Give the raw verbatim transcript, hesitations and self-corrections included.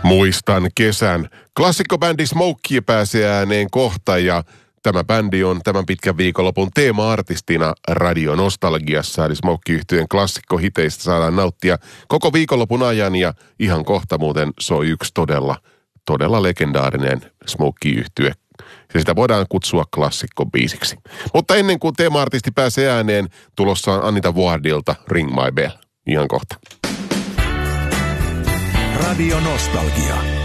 Muistan kesän. Klassikkobändi Smokey pääsee ääneen kohta ja tämä bändi on tämän pitkän viikonlopun teema-artistina Radio Nostalgiassa. Eli Smokey-yhtyeen klassikkohiteistä saadaan nauttia koko viikonlopun ajan ja ihan kohta muuten soi yksi todella, todella legendaarinen Smokey-yhtye. Ja sitä voidaan kutsua klassikkobiisiksi. Mutta ennen kuin teema-artisti pääsee ääneen, tulossa on Anita Wardilta Ring My Bell. Ihan kohta. Radio Nostalgia.